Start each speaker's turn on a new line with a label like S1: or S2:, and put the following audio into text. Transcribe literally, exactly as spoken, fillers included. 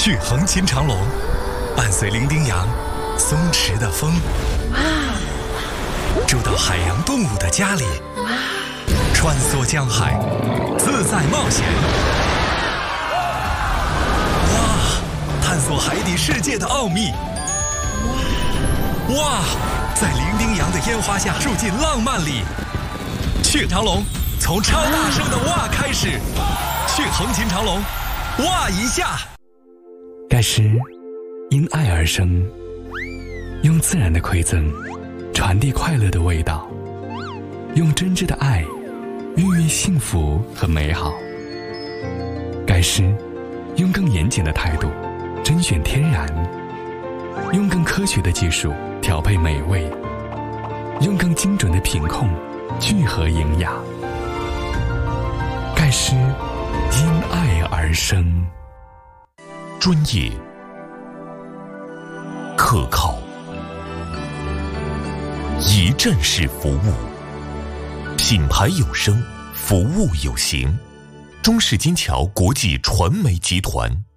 S1: 续横琴长龙，伴随伶仃洋松弛的风，住到海洋动物的家里，穿梭江海，自在冒险。哇！探索海底世界的奥秘。哇！在伶仃洋的烟花下住进浪漫里。续长龙，从超大声的哇开始，续横琴长龙，哇一下。
S2: 盖诗因爱而生，用自然的馈赠传递快乐的味道，用真挚的爱孕育幸福和美好。盖诗用更严谨的态度甄选天然，用更科学的技术调配美味，用更精准的品控聚合营养。盖诗因爱而生，
S3: 专业、可靠、一站式服务，品牌有声，服务有形。中式金桥国际传媒集团。